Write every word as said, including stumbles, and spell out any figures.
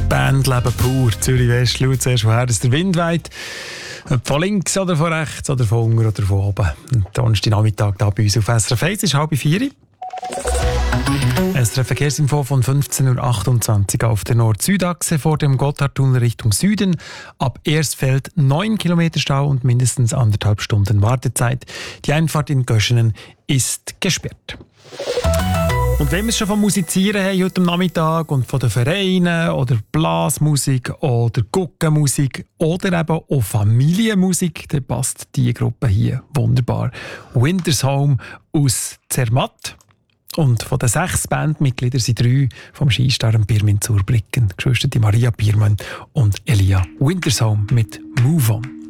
Bandleben pur. Zürich West, schaut zuerst, woher der Wind weht. Von links oder von rechts oder von unten oder von oben. Donnerstag Nachmittag hier bei uns auf S R F eins ist halb vier. S R F Verkehrsinfo von fünfzehn Uhr achtundzwanzig auf der Nord-Süd-Achse vor dem Gotthardtunnel Richtung Süden. Ab Erstfeld neun Kilometer Stau und mindestens anderthalb Stunden Wartezeit. Die Einfahrt in Göschenen ist gesperrt. Und wenn wir es schon vom Musizieren haben heute am Nachmittag und von den Vereinen oder Blasmusik oder Guckenmusik oder eben auch Familienmusik, dann passt diese Gruppe hier wunderbar. Winter's Home aus Zermatt. Und von den sechs Bandmitgliedern sind drei vom Skistarren Pirmin Zurbrücken. Die Geschwister Maria Biermann und Elia Winter's Home mit Move On.